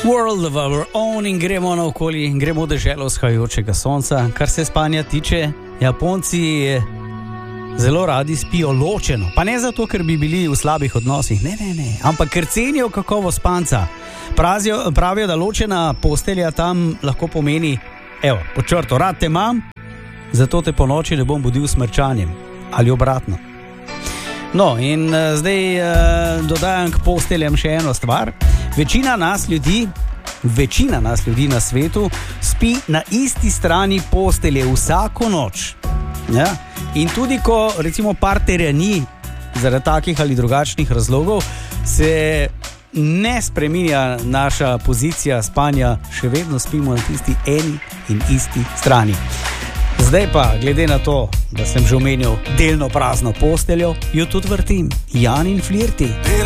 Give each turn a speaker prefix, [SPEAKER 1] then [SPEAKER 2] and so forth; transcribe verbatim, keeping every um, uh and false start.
[SPEAKER 1] World of our own in gremo naokoli, gremo v deželo vzhajajočega sonca. Kar se spanja tiče, Japonci zelo radi spijo ločeno. Pa ne zato, ker bi bili v slabih odnosih, ne, ne, ne, ampak ker cenijo kakovost spanca. Pravijo, pravijo, da ločena postelja tam lahko pomeni, evo, pod črto, rad te imam, zato te po noči ne bom budil s smrčanjem. Ali obratno. No, in uh, zdaj uh, dodajam k posteljam še eno stvar. Večina nas ljudi, večina nas ljudi na svetu spi na isti strani postelje vsako noč. Ja? In tudi ko recimo partnerja ni zaradi takih ali drugačnih razlogov, se ne spreminja naša pozicija spanja, še vedno spimo na tisti eni in isti strani. Zdaj pa, glede na to, da sem že omenil delno prazno posteljo, jo tudi vrtim. Jan in Flirti.